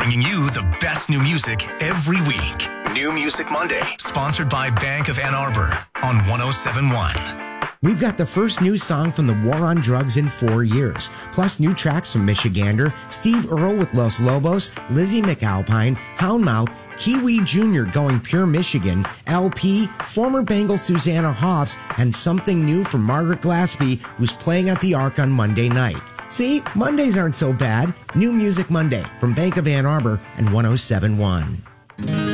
bringing you the best new music every week. New Music Monday, sponsored by Bank of Ann Arbor on 107.1. We've got the first new song from the War on Drugs in 4 years, plus new tracks from Michigander, Steve Earle with Los Lobos, Lizzie McAlpine, Houndmouth, Kiwi Jr. going Pure Michigan, LP, former Bengal Susanna Hoffs, and something new from Margaret Glaspie, who's playing at the Arc on Monday night. See, Mondays aren't so bad. New Music Monday from Bank of Ann Arbor and 107.1.